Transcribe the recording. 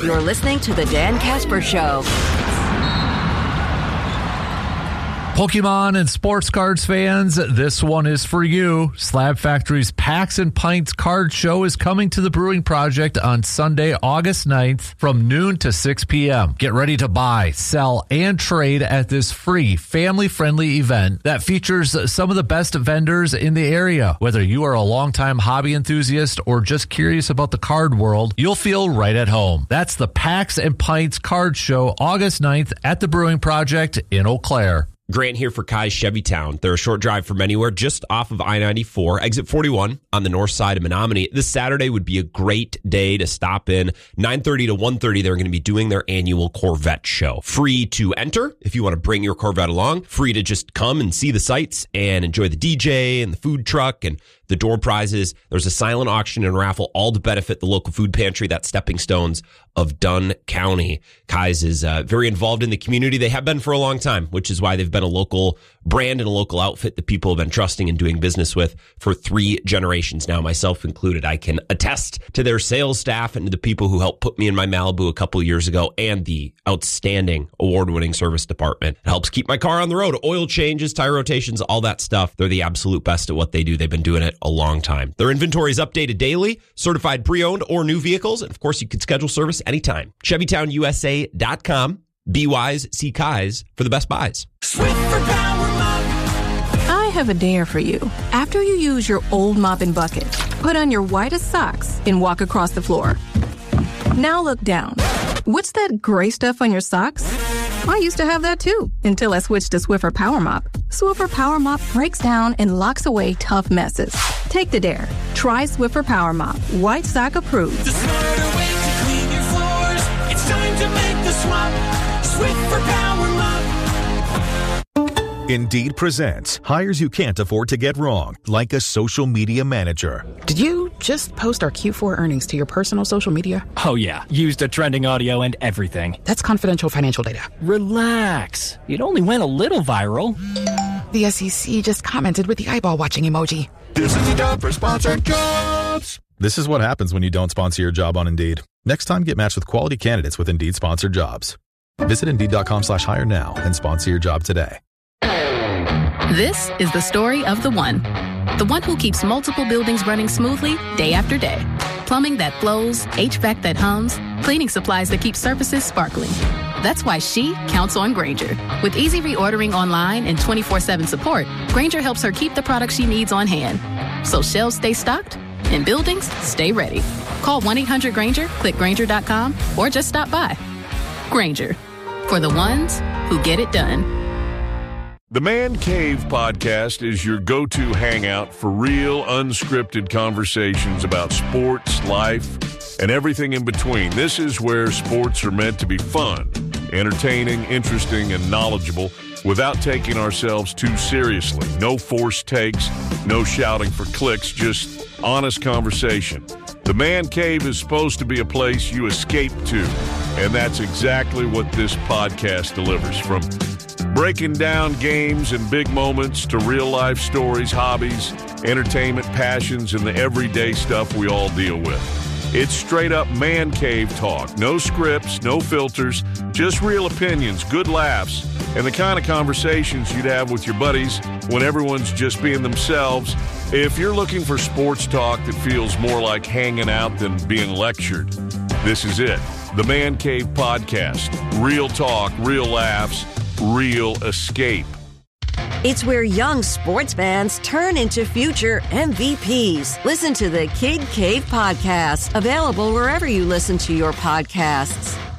You're listening to The Dan Casper Show. Pokemon and sports cards fans, this one is for you. Slab Factory's Packs and Pints card show is coming to the Brewing Project on Sunday, August 9th from noon to 6 p.m. Get ready to buy, sell, and trade at this free, family-friendly event that features some of the best vendors in the area. Whether you are a longtime hobby enthusiast or just curious about the card world, you'll feel right at home. That's the Packs and Pints card show, August 9th at the Brewing Project in Eau Claire. Grant here for Kai's Chevytown. They're a short drive from anywhere, just off of I-94, exit 41 on the north side of Menominee. This Saturday would be a great day to stop in. 9:30 to 1:30, they're going to be doing their annual Corvette show. Free to enter if you want to bring your Corvette along. Free to just come and see the sights and enjoy the DJ and the food truck and the door prizes. There's a silent auction and raffle, all to benefit the local food pantry, that's Stepping Stones of Dunn County. Kai's is very involved in the community. They have been for a long time, which is why they've been a local brand and a local outfit that people have been trusting and doing business with for 3 generations now, myself included. I can attest to their sales staff and to the people who helped put me in my Malibu a couple of years ago, and the outstanding award-winning service department. It helps keep my car on the road. Oil changes, tire rotations, all that stuff. They're the absolute best at what they do. They've been doing it a long time. Their inventory is updated daily, certified pre-owned or new vehicles, and of course you can schedule service anytime. ChevytownUSA.com. Be wise, see Kai's for the best buys. Swiffer Power Mop. I have a dare for you. After you use your old mop and bucket, put on your whitest socks and walk across the floor. Now look down. What's that gray stuff on your socks? I used to have that too, until I switched to Swiffer Power Mop. Swiffer Power Mop breaks down and locks away tough messes. Take the dare. Try Swiffer Power Mop. White sock approved. The smarter way to clean your floors. It's time to make the swap. Swiffer Power Mop. Indeed presents hires you can't afford to get wrong, like a social media manager. Did you just post our Q4 earnings to your personal social media? Oh, yeah. Used a trending audio and everything. That's confidential financial data. Relax. It only went a little viral. The SEC just commented with the eyeball watching emoji. This is the job for sponsored jobs. This is what happens when you don't sponsor your job on Indeed. Next time, get matched with quality candidates with Indeed sponsored jobs. Visit Indeed.com/hire now and sponsor your job today. This is the story of the one who keeps multiple buildings running smoothly day after day. Plumbing that flows, HVAC that hums, cleaning supplies that keep surfaces sparkling. That's why she counts on Grainger. With easy reordering online and 24/7 support, Grainger helps her keep the products she needs on hand. So shelves stay stocked and buildings stay ready. Call 1-800-GRAINGER, click Grainger.com, or just stop by. Grainger, for the ones who get it done. The Man Cave podcast is your go-to hangout for real, unscripted conversations about sports, life, and everything in between. This is where sports are meant to be fun, entertaining, interesting, and knowledgeable without taking ourselves too seriously. No forced takes, no shouting for clicks, just honest conversation. The Man Cave is supposed to be a place you escape to, and that's exactly what this podcast delivers. From breaking down games and big moments to real-life stories, hobbies, entertainment, passions, and the everyday stuff we all deal with. It's straight-up Man Cave talk. No scripts, no filters, just real opinions, good laughs, and the kind of conversations you'd have with your buddies when everyone's just being themselves. If you're looking for sports talk that feels more like hanging out than being lectured, this is it. The Man Cave Podcast. Real talk, real laughs, real escape. It's where young sports fans turn into future MVPs. Listen to the Kid Cave Podcast, available wherever you listen to your podcasts.